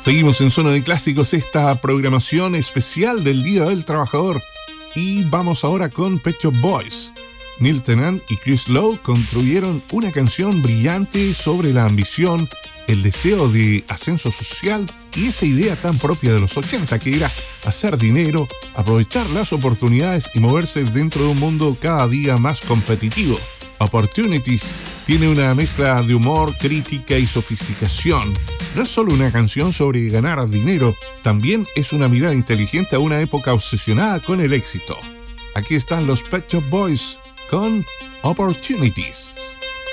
Seguimos en Zona de Clásicos, esta programación especial del Día del Trabajador. Y vamos ahora con Pet Shop Boys. Neil Tennant y Chris Lowe construyeron una canción brillante sobre la ambición, el deseo de ascenso social y esa idea tan propia de los 80 que era hacer dinero, aprovechar las oportunidades y moverse dentro de un mundo cada día más competitivo. Opportunities tiene una mezcla de humor, crítica y sofisticación. No es solo una canción sobre ganar dinero, también es una mirada inteligente a una época obsesionada con el éxito. Aquí están los Pet Shop Boys con Opportunities.